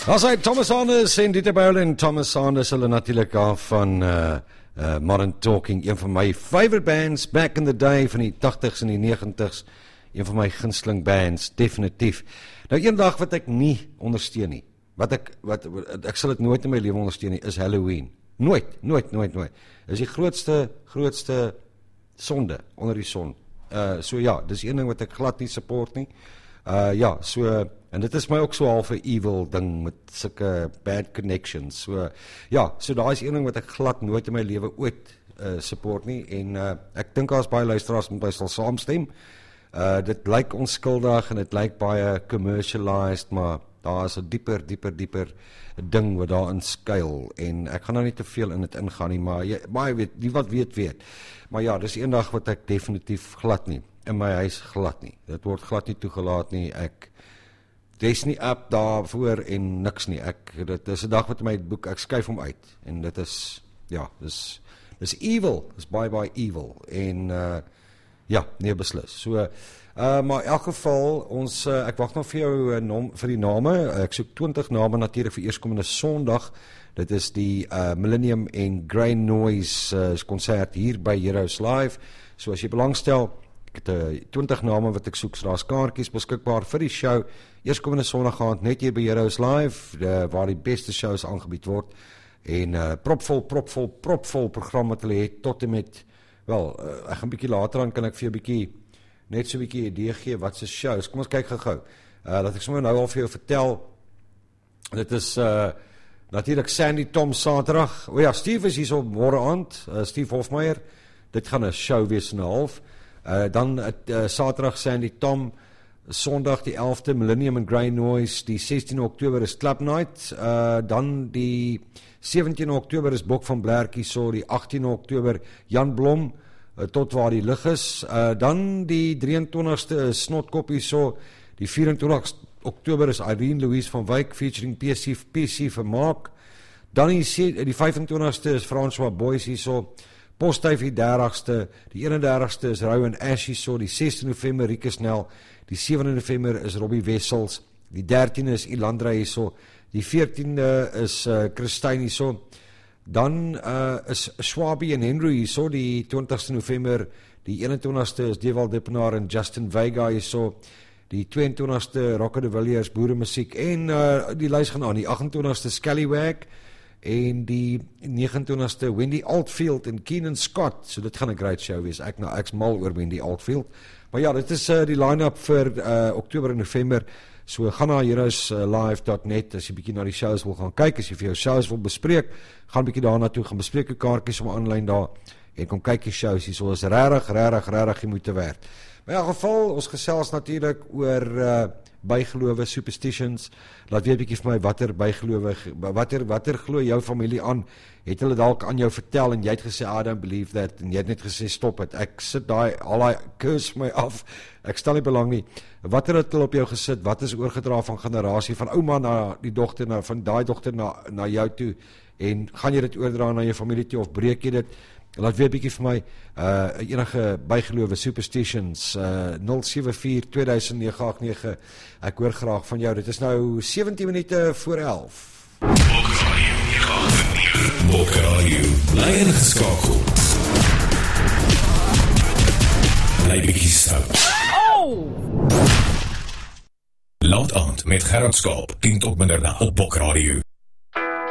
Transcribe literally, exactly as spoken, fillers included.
As hy Thomas Anders en Dieter Boulin, Thomas Anders, hulle natuurlik af van uh, uh, Modern Talking, een van my favorite bands back in the day, van die tachtigs en die negentigs, een van my gunsteling bands, definitief. Nou, een dag wat ek nie ondersteun nie, wat ek, wat, ek sal dit nooit in my lewe ondersteun nie, is Halloween. Nooit, nooit, nooit, nooit. Is die grootste, grootste sonde onder die son. Uh, so ja, dis een ding wat ek glad nie support nie. Uh, ja, so, en dit is my ook so half 'n evil ding met sulke bad connections. So, ja, so daar is een ding wat ek glad nooit in my lewe ooit uh, support nie, en uh, ek dink as baie luisteraars met my sal saamstem. Uh, dit lyk onskuldig en dit lyk baie commercialized, maar daar is 'n dieper, dieper, dieper ding wat daarin skuil, en ek gaan nou nie te veel in dit ingaan nie, maar jy, maar jy weet, die wat weet, weet. Maar ja, dis een dag wat ek definitief glad nie, in my huis glad nie. Dit word glad nie toegelaat nie, ek, dis nie app daarvoor en niks nie, ek, dit is 'n dag wat in my boek, ek skuif hom uit, en dit is, ja, dis, dis evil, dis baie, baie evil, en, uh, ja, nee, beslis, so, Uh, maar in elk geval, ons, uh, ek wacht nog vir jou uh, nom, vir die name, uh, ek soek twintig name natuurlijk vir eerskomende Sondag, dit is die uh, Millennium en Grey Noise uh, concert hier by Heroes Live, so as jy belangstel, ek het uh, twintig name wat ek soek, so daar is kaartjies beskikbaar vir die show, eerskomende Sondag gaand, net hier by Heroes Live, uh, waar die beste shows aangebied word, en uh, propvol, propvol, propvol program wat hulle het, tot en met, wel, uh, ek gaan bykie later aan, kan ek vir jou bykie, net so 'n bietjie idee gee wat se shows. Kom ons kyk gou-gou. Uh dat ek sommer nou al vir jou vertel. Dit is uh natuurlik Sandy Tom Saterdag. O ja, Steve is hier op môre aand. Uh, Steve Hofmeyer. Dit gaan 'n show wees en 'n half. Uh dan uh, Saterdag Sandy Tom, Sondag die elfde Millennium and Grey Noise, die sestiende Oktober is Club Night. Uh dan die sewentiende Oktober is Bok van Blerkie, so die agtiende Oktober Jan Blom, tot waar die lig is, uh, dan die drieëntwintigste is Snotkopie, so die vyf-en-twintigste Oktober is Irene Louise van Wyk featuring P C, P C Vermaak, dan die, die vyf-en-twintigste is François Boyce, so Postduif die dertigste, die eenendertigste is Rowan Ashy, so die sesde November Rieke Snell, die sewende November is Robbie Wessels, die dertiende is Ilandra, so die veertiende is uh, Christine, so dan uh, is Schwabi en Henry, so die twintigste November, die eenentwintigste is Dewald Dippenaar en Justin Vega, so die tweeëntwintigste Rocco de Villiers, boeremusiek, en uh, die lys gaan aan, die achtentwintigste Scallywag, en die negenentwintigste Wendy Altfield en Keenan Scott, so dit gaan 'n great show wees, ek, nou, ek's mal oor Wendy Altfield, maar ja, dit is uh, die line-up vir uh, Oktober en November, so gaan na heroes live dot net, as jy bykie na die shows wil gaan kyk, as jy vir jou shows wil bespreek, gaan bykie daar naartoe, gaan bespreek die kaartjies om online daar, en kom kyk die shows, die so is rarig, rarig, rarig, jy moet te werk. Maar in elk geval, ons gesels natuurlijk oor uh, bygelowe, superstitions, laat weet bykie vir my, wat er bygelowe, wat er, wat er geloof jou familie aan, het hulle dalk aan jou vertel, en jy het gesê, I don't believe that, en jy het net gesê, stop het, ek sit daai, al die curse my af, ek stel nie belang nie, wat er het hulle op jou gesit, wat is oorgedra van generasie, van ouma na die dochter, na, van die dochter na, na jou toe, en gaan jy dit oordra na jou familie toe, of breek jy dit, laat weet bykie vir my, uh, enige bygelowe, superstitions, uh, nul sewe vier twee duisend nege agt nege, ek hoor graag van jou, dit is nou sewentien minute voor elf. Bokkeradio, bly ingeskakel. Bly bietjie stout. Oh! Laat aand met Gerard Skaap, tien tot middernacht op Bokkeradio.